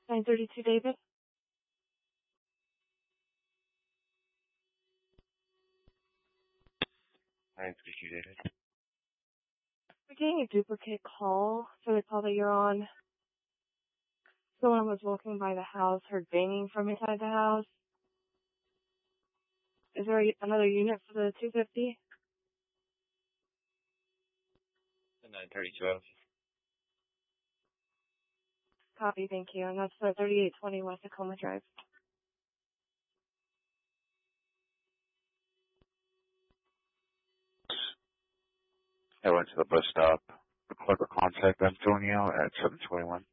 932 David. 932 David. We're getting a duplicate call for the call that you're on. Someone was walking by the house, heard banging from inside the house. Is there another unit for the 250? The 932. Copy, thank you. And that's the 3820 West Tacoma Drive. I went to the bus stop. The clerk of contact Antonio at 721.